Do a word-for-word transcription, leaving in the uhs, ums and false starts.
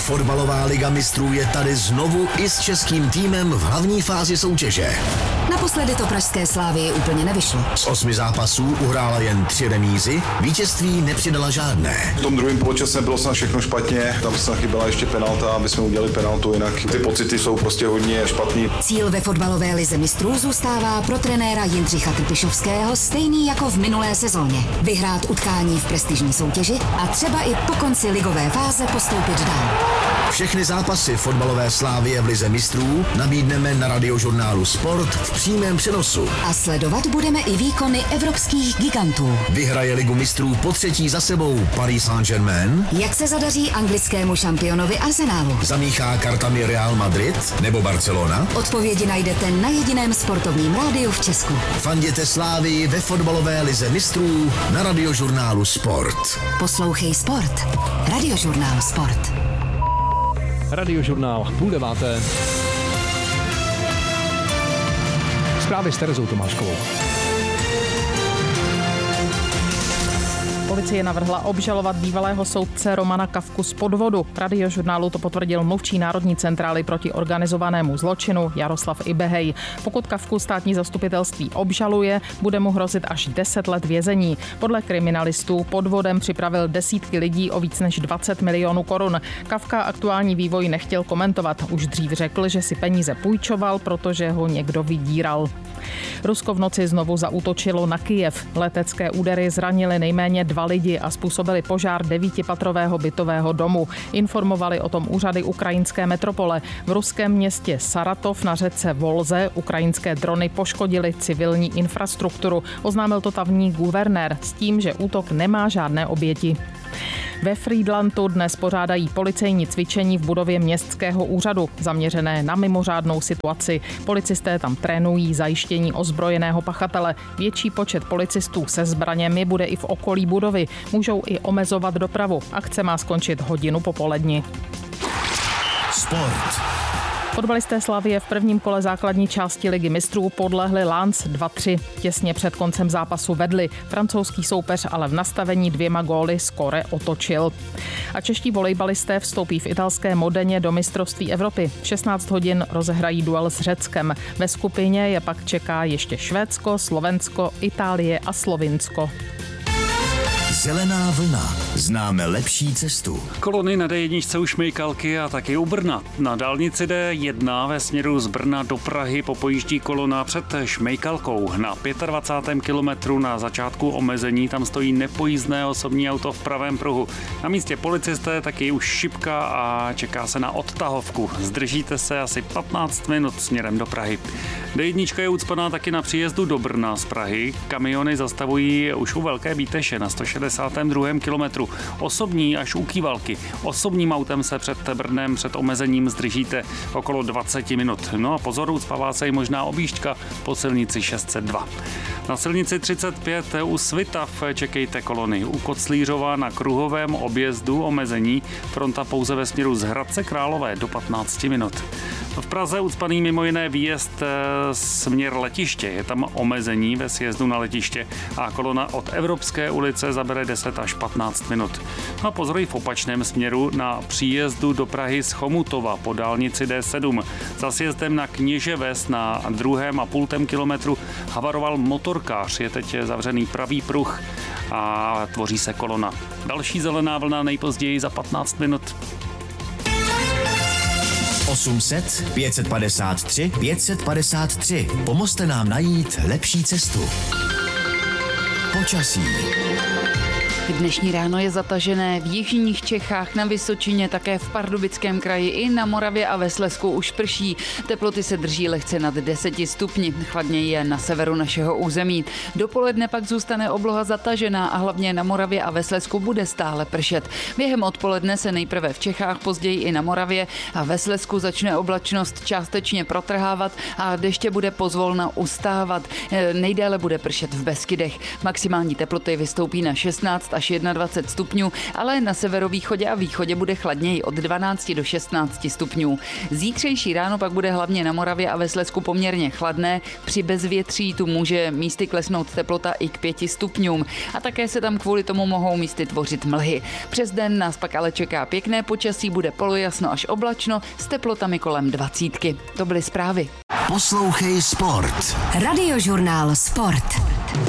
Fotbalová liga mistrů je tady znovu i s českým týmem v hlavní fázi soutěže. Naposledy to pražské Slávii úplně nevyšlo. Z osmi zápasů uhrála jen tři remízy, vítězství nepřidala žádné. V tom druhém poločase bylo snad všechno špatně, tam se chyběla ještě penalta, aby jsme udělali penaltu, jinak ty pocity jsou prostě hodně špatný. Cíl ve fotbalové lize mistrů zůstává pro trenéra Jindřicha Trpišovského stejný jako v minulé sezóně. Vyhrát utkání v prestižní soutěži a třeba i po konci ligové fáze postoupit dál. Všechny zápasy fotbalové Slávie v lize mistrů nabídneme na Radiožurnálu Sport v přímém přenosu. A sledovat budeme i výkony evropských gigantů. Vyhraje ligu mistrů po třetí za sebou Paris Saint-Germain? Jak se zadaří anglickému šampionovi Arsenalu? Zamíchá kartami Real Madrid nebo Barcelona? Odpovědi najdete na jediném sportovním rádiu v Česku. Fanděte Slávii ve fotbalové lize mistrů na Radiožurnálu Sport. Poslouchej Sport. Radiožurnál Sport. Radiožurnál půl deváté. Zprávy s Terezou Tomáškovou. Policie navrhla obžalovat bývalého soudce Romana Kafku z podvodu. Radiožurnálu to potvrdil mluvčí Národní centrály proti organizovanému zločinu Jaroslav Ibehej. Pokud Kafku státní zastupitelství obžaluje, bude mu hrozit až deset let vězení. Podle kriminalistů podvodem připravil desítky lidí o víc než dvacet milionů korun. Kafka aktuální vývoj nechtěl komentovat. Už dřív řekl, že si peníze půjčoval, protože ho někdo vydíral. Rusko v noci znovu zaútočilo na Kyjev. Letecké údery zranily nejméně dva lidi a způsobili požár devítipatrového bytového domu. Informovali o tom úřady ukrajinské metropole. V ruském městě Saratov na řece Volze ukrajinské drony poškodily civilní infrastrukturu. Oznámil to tamní guvernér s tím, že útok nemá žádné oběti. Ve Frýdlantu dnes pořádají policejní cvičení v budově městského úřadu, zaměřené na mimořádnou situaci. Policisté tam trénují zajištění ozbrojeného pachatele. Větší počet policistů se zbraněmi bude i v okolí budovy. Můžou i omezovat dopravu. Akce má skončit hodinu popoledni. Sport. Fotbalisté Slavie v prvním kole základní části ligy mistrů podlehli Lens dva tři. Těsně před koncem zápasu vedli. Francouzský soupeř ale v nastavení dvěma góly skóre otočil. A čeští volejbalisté vstoupí v italské Modeně do mistrovství Evropy. V šestnáct hodin rozehrají duel s Řeckem. Ve skupině je pak čeká ještě Švédsko, Slovensko, Itálie a Slovinsko. Zelená vlna. Známe lepší cestu. Kolony na dé jedna u Šmejkalky a taky u Brna. Na dálnici dé jedna ve směru z Brna do Prahy popojíždí kolona před Šmejkalkou. Na dvacátém pátém kilometru na začátku omezení tam stojí nepojízdné osobní auto v pravém pruhu. Na místě policisté taky už šipka a čeká se na odtahovku. Zdržíte se asi patnáct minut směrem do Prahy. dé jedna je ucpaná taky na příjezdu do Brna z Prahy. Kamiony zastavují už u Velké Bíteše na sto šedesátém druhém kilometru. Osobní až u Kývalky. Osobním autem se před Brnem před omezením zdržíte okolo dvacet minut. No a pozor, ucpává se i možná objížďka po silnici šest set dva. Na silnici třicet pět u Svitav čekejte kolony. U Koclířova na kruhovém objezdu omezení. Fronta pouze ve směru z Hradce Králové do patnáct minut. V Praze ucpaný mimo jiné výjezd směr letiště. Je tam omezení ve sjezdu na letiště a kolona od Evropské ulice zabere deset až patnáct minut. A pozor v opačném směru na příjezdu do Prahy z Chomutova po dálnici dé sedm. Za sjezdem na Kněževes na druhém a půltém kilometru havaroval motorkář. Je teď zavřený pravý pruh a tvoří se kolona. Další zelená vlna nejpozději za patnáct minut. osm set, pět set padesát tři, pět set padesát tři. Pomozte nám najít lepší cestu. Počasí. Dnešní ráno je zatažené v jižních Čechách, na Vysočině, také v Pardubickém kraji i na Moravě a ve Slezsku už prší. Teploty se drží lehce nad deseti stupni, chladněji je na severu našeho území. Dopoledne pak zůstane obloha zatažená a hlavně na Moravě a ve Slezsku bude stále pršet. Během odpoledne se nejprve v Čechách, později i na Moravě a ve Slezsku začne oblačnost částečně protrhávat a deště bude pozvolna ustávat. Nejdéle bude pršet v Beskydech. Maximální teploty vystoupí na šestnáct až dvacet jedna stupňů, ale na severovýchodě a východě bude chladněji od dvanáct do šestnáct stupňů. Zítřejší ráno pak bude hlavně na Moravě a ve Slezsku poměrně chladné. Při bezvětří tu může místy klesnout teplota i k pěti stupňům a také se tam kvůli tomu mohou místy tvořit mlhy. Přes den nás pak ale čeká pěkné počasí, bude polojasno až oblačno s teplotami kolem dvacítky. To byly zprávy. Poslouchej Sport. Radiožurnál Sport.